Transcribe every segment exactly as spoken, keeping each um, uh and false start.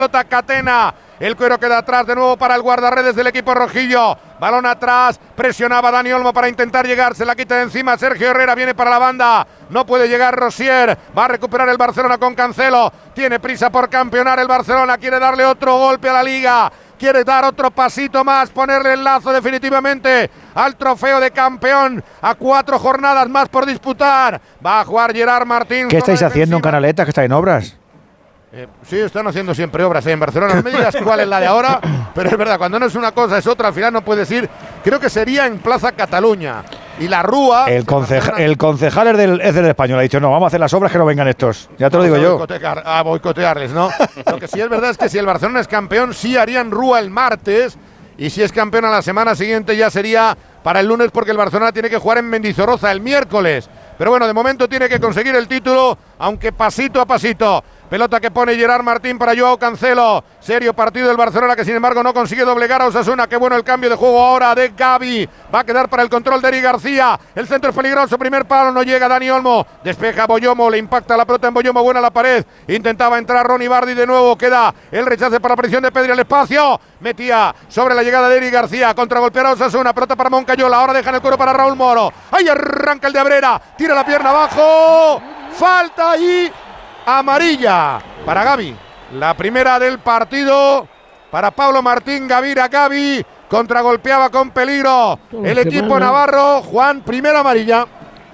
pelota Catena. El cuero queda atrás de nuevo para el guardarredes del equipo rojillo. Balón atrás, presionaba Dani Olmo para intentar llegar, se la quita de encima Sergio Herrera, viene para la banda, no puede llegar Rosier, va a recuperar el Barcelona con Cancelo, tiene prisa por campeonar el Barcelona, quiere darle otro golpe a la Liga, quiere dar otro pasito más, ponerle el lazo definitivamente al trofeo de campeón, a cuatro jornadas más por disputar, va a jugar Gerard Martín. ¿Qué estáis haciendo en Canaletas, que está en obras? Eh, sí, están haciendo siempre obras ¿eh? en Barcelona. No me digas cuál es la de ahora, pero es verdad, cuando no es una cosa es otra, al final no puedes ir. Creo que sería en Plaza Cataluña. Y la Rúa. El, conceja, el concejal es del, es del Español. Ha dicho, no, vamos a hacer las obras que no vengan estos. Ya te lo digo yo. Boicotear, a boicotearles, ¿no? Lo que sí es verdad es que si el Barcelona es campeón, sí harían Rúa el martes. Y si es campeón a la semana siguiente, ya sería para el lunes, porque el Barcelona tiene que jugar en Mendizorroza el miércoles. Pero bueno, de momento tiene que conseguir el título, aunque pasito a pasito. Pelota que pone Gerard Martín para Joao Cancelo. Serio partido del Barcelona, que sin embargo no consigue doblegar a Osasuna. Qué bueno el cambio de juego ahora de Gavi. Va a quedar para el control de Eric García. El centro es peligroso. Primer palo, no llega Dani Olmo. Despeja Boyomo, le impacta la pelota en Boyomo. Buena la pared. Intentaba entrar Ronny Bardi de nuevo. Queda el rechace para la presión de Pedri al espacio. Metía sobre la llegada de Eric García. Contragolpear a Osasuna. Pelota para Moncayola. Ahora dejan el cuero para Raúl Moro. Ahí arranca el de Abrera. Tira la pierna abajo. Falta y amarilla para Gavi, la primera del partido para Pablo Martín Gavira. Gavi contragolpeaba con peligro el equipo navarro. Juan, primera amarilla.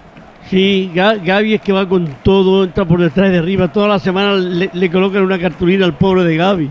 Sí, Gavi es que va con todo, entra por detrás de arriba, toda la semana le, le colocan una cartulina al pobre de Gavi.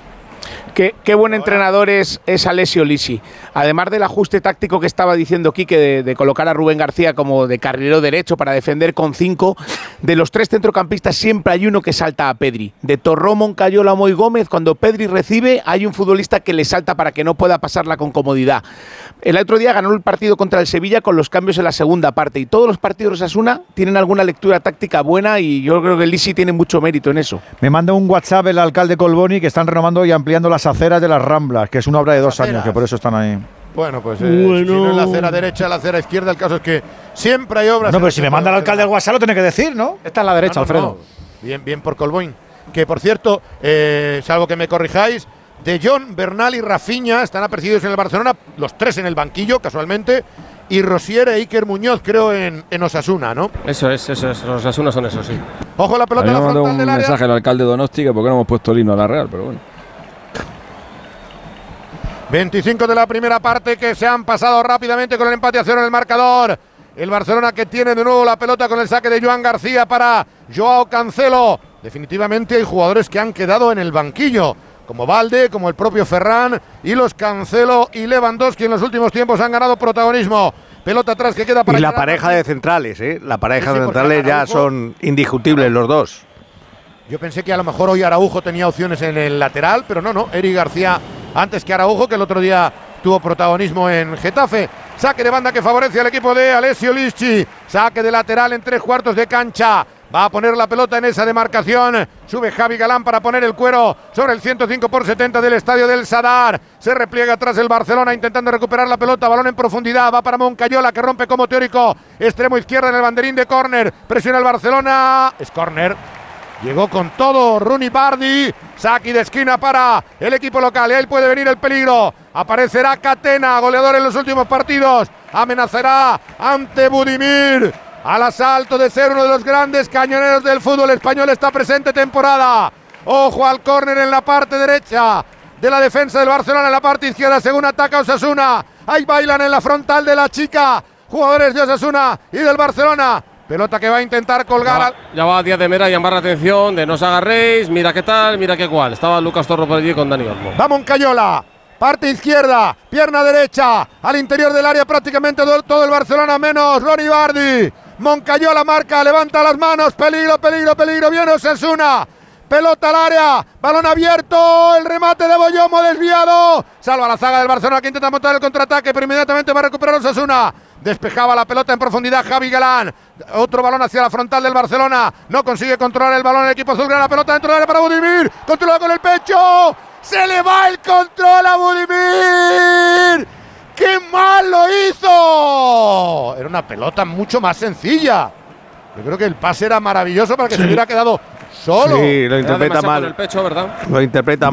Qué, qué buen entrenador es, es Alessio Lisi. Además del ajuste táctico que estaba diciendo Quique de, de colocar a Rubén García como de carrilero derecho para defender con cinco, de los tres centrocampistas siempre hay uno que salta a Pedri. De Torró, Moncayola, Moy Gómez, cuando Pedri recibe hay un futbolista que le salta para que no pueda pasarla con comodidad. El otro día ganó el partido contra el Sevilla con los cambios en la segunda parte, y todos los partidos de Osasuna tienen alguna lectura táctica buena, y yo creo que Lisi tiene mucho mérito en eso. Me manda un WhatsApp el alcalde Colboni que están renovando y ampliando las aceras de las Ramblas, que es una obra de dos años, que por eso están ahí. Bueno, pues eh, bueno. Si no es la acera derecha, la acera izquierda, el caso es que siempre hay obras. No, pero si me manda el alcalde el WhatsApp lo tiene que decir, ¿no? Esta es la derecha, no, no, Alfredo. No. Bien, bien por Colboin. Que por cierto, eh, salvo que me corrijáis, De Jong, Bernal y Rafinha están apercibidos en el Barcelona, los tres en el banquillo, casualmente, y Rosier e Iker Muñoz, creo, en, en Osasuna, ¿no? Eso es, eso es, los Osasuna son esos, sí. Ojo la pelota a la frontal un del área. mensaje al alcalde Donosti que por qué no hemos puesto el himno a la Real, pero bueno. veinticinco de la primera parte que se han pasado rápidamente con el empate a cero en el marcador. El Barcelona que tiene de nuevo la pelota con el saque de Joan García para Joao Cancelo. Definitivamente hay jugadores que han quedado en el banquillo, como Valde, como el propio Ferran, y los Cancelo y Lewandowski en los últimos tiempos han ganado protagonismo. Pelota atrás que queda para... Y la pareja de centrales, ¿eh? La pareja sí, sí, de centrales ya son indiscutibles los dos. Yo pensé que a lo mejor hoy Araujo tenía opciones en el lateral, pero no, no. Eric García antes que Araujo, que el otro día tuvo protagonismo en Getafe. Saque de banda que favorece al equipo de Alessio Lisi. Saque de lateral en tres cuartos de cancha. Va a poner la pelota en esa demarcación. Sube Javi Galán para poner el cuero sobre el ciento cinco por setenta del estadio del Sadar. Se repliega atrás el Barcelona intentando recuperar la pelota. Balón en profundidad. Va para Moncayola, que rompe como teórico. Extremo izquierda en el banderín de córner. Presiona el Barcelona. Es córner. Llegó con todo Ronny Bardi. Saque de esquina para el equipo local. Y ahí puede venir el peligro. Aparecerá Catena, goleador en los últimos partidos. Amenazará ante Budimir. Al asalto de ser uno de los grandes cañoneros del fútbol español esta presente temporada. Ojo al córner en la parte derecha de la defensa del Barcelona, en la parte izquierda según ataca Osasuna. Ahí bailan en la frontal de la chica jugadores de Osasuna y del Barcelona. Pelota que va a intentar colgar. Ya va, ya va Díaz de Mera a llamar la atención de no os agarréis, mira qué tal, mira qué cual. Estaba Lucas Torro por allí con Dani Olmo. Va Moncayola. Parte izquierda, pierna derecha, al interior del área prácticamente todo el Barcelona, menos Ronny Bardi. Moncayola marca, levanta las manos, peligro, peligro, peligro, viene Osasuna. Pelota al área, balón abierto, el remate de Boyomo desviado. Salva la zaga del Barcelona que intenta montar el contraataque, pero inmediatamente va a recuperar Osasuna. Despejaba la pelota en profundidad Javi Galán. Otro balón hacia la frontal del Barcelona. No consigue controlar el balón el equipo azulgrana. Pelota dentro del área para Budimir. Controla con el pecho. Se le va el control a Budimir. ¡Qué mal lo hizo! Era una pelota mucho más sencilla. Yo creo que el pase era maravilloso para que sí. se hubiera quedado Solo. Sí, lo Era interpreta demasiado mal. con el pecho, ¿verdad? Lo interpreta